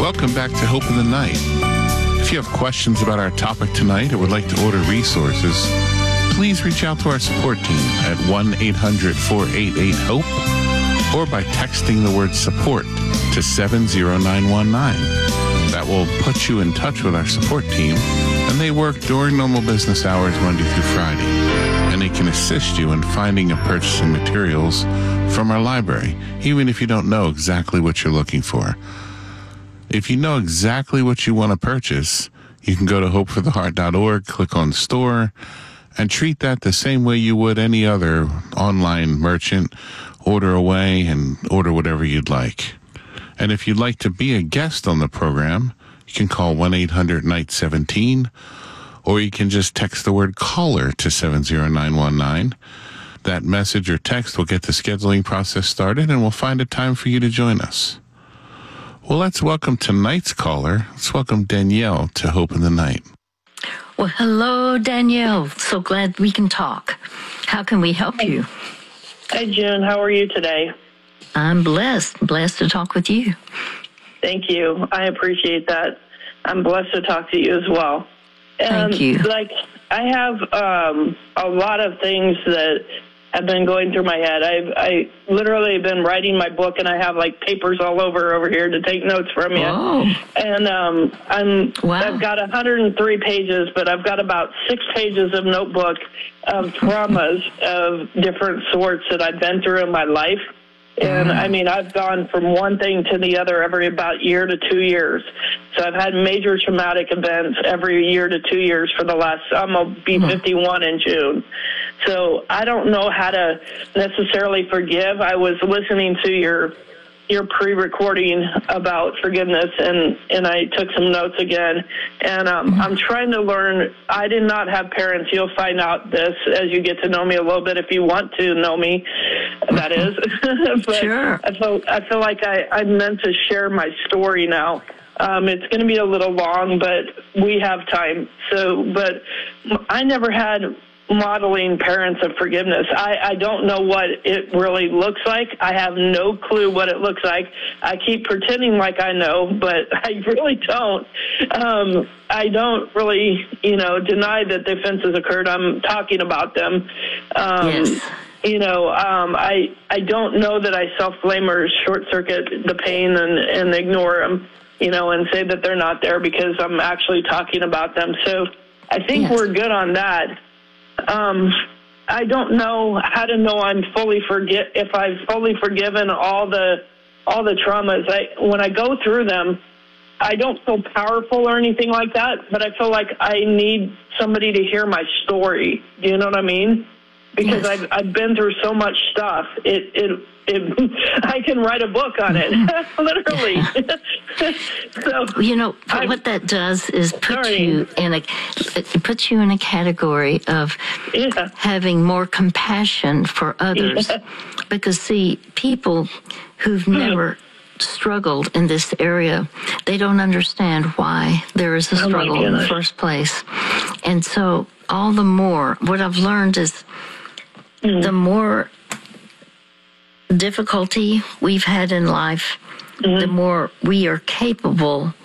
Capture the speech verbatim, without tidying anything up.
Welcome back to Hope in the Night. If you have questions about our topic tonight or would like to order resources, please reach out to our support team at one eight hundred four eight eight HOPE or by texting the word support to seven zero nine one nine. That will put you in touch with our support team, and they work during normal business hours Monday through Friday, and they can assist you in finding and purchasing materials from our library, even if you don't know exactly what you're looking for. If you know exactly what you want to purchase, you can go to hope for the heart dot org, click on store, and treat that the same way you would any other online merchant. Order away and order whatever you'd like. And if you'd like to be a guest on the program, you can call one eight hundred N I G H T one seven, or you can just text the word caller to seven zero nine one nine. That message or text will get the scheduling process started, and we'll find a time for you to join us. Well, let's welcome tonight's caller. Let's welcome Danielle to Hope in the Night. Well, hello, Danielle. So glad we can talk. How can we help you? Hi, June. How are you today? I'm blessed. Blessed to talk with you. Thank you. I appreciate that. I'm blessed to talk to you as well. And Thank you. Like, I have um, a lot of things that have been going through my head. I've I literally been writing my book, and I have like papers all over over here to take notes from you. Oh. And um, I'm Wow. I've got one hundred three pages, but I've got about six pages of notebook of traumas of different sorts that I've been through in my life. And, I mean, I've gone from one thing to the other every about year to two years. So I've had major traumatic events every year to two years for the last, I'm going to be fifty-one in June. So I don't know how to necessarily forgive. I was listening to your your pre-recording about forgiveness, and, and I took some notes again. And um, I'm trying to learn. I did not have parents. You'll find out this as you get to know me a little bit if you want to know me, that is. But Sure. I feel, I feel like I, I'm meant to share my story now. Um, it's going to be a little long, but we have time. So, but I never had modeling parents of forgiveness. I, I don't know what it really looks like. I have no clue what it looks like. I keep pretending like I know, but I really don't. Um, I don't really, you know, deny that the offenses occurred. I'm talking about them. Um, Yes. You know, um, I I don't know that I self-blame or short-circuit the pain and, and ignore them, you know, and say that they're not there because I'm actually talking about them. So I think Yes. we're good on that. Um, I don't know how to know I'm fully forget if I've fully forgiven all the all the traumas. I when I go through them, I don't feel powerful or anything like that, but I feel like I need somebody to hear my story. Do you know what I mean? Because Yes. I've I've been through so much stuff. It it it I can write a book on it, literally. So You know, I- what that does is put Sorry. you in a it puts you in a category of Yeah. having more compassion for others. Yeah. Because see, people who've never struggled in this area, they don't understand why there is a Oh, my struggle in the goodness. first place. And so all the more, what I've learned is the more difficulty we've had in life, the more we are capable